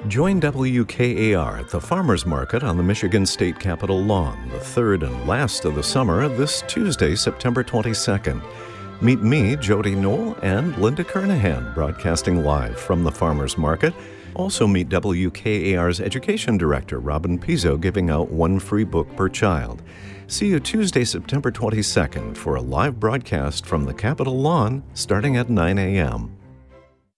Join WKAR at the Farmers Market on the Michigan State Capitol lawn, the third and last of the summer, this Tuesday, September 22nd. Meet me, Jody Knoll, and Linda Kernahan, broadcasting live from the Farmers Market. Also meet WKAR's Education Director, Robin Pizzo, giving out one free book per child. See you Tuesday, September 22nd for a live broadcast from the Capitol lawn starting at 9 a.m.